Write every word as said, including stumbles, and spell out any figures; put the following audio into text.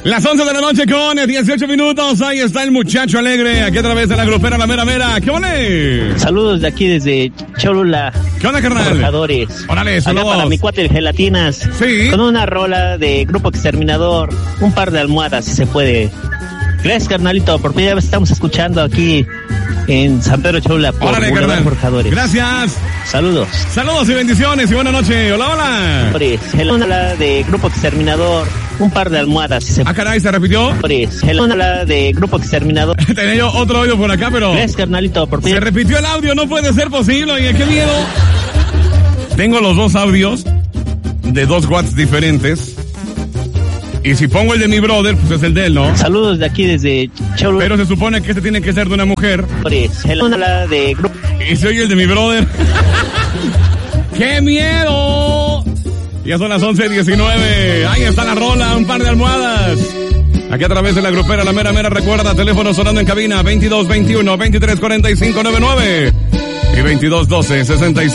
Las once de la noche con dieciocho minutos, ahí está el muchacho alegre, aquí a través de la grupera La Mera Mera. ¿Qué ole? Saludos de aquí desde Cholula. ¿Qué onda, carnal? Forjadores. Órale, saludos. Acá para mi cuate de Gelatinas. Sí. Con una rola de Grupo Exterminador, un par de almohadas, si se puede. Gracias, carnalito, por primera vez estamos escuchando aquí en San Pedro Cholula por Órale, Boulevard Forjadores. Gracias. Saludos. Saludos y bendiciones y buena noche. Hola, hola. Hola, de Grupo Exterminador, un par de almohadas, si se puede. Ah, caray, ¿se repitió? Hola, de Grupo Exterminador. Tenía yo otro audio por acá, pero... Gracias, carnalito, por Se repitió el audio, no puede ser posible. Oye, qué miedo. Tengo los dos audios de dos watts diferentes. Y si pongo el de mi brother, pues es el de él, ¿no? Saludos de aquí desde Cholula. Pero se supone que este tiene que ser de una mujer. Hola, de Grupo... Y se oye el de mi brother. ¡Qué miedo! Ya son las once diecinueve. Ahí está la rola, un par de almohadas. Aquí a través de la grupera La Mera Mera. Recuerda, teléfono sonando en cabina veintidós veintiuno veintitrés cuarenta y cinco noventa y nueve y veintidós doce sesenta y cinco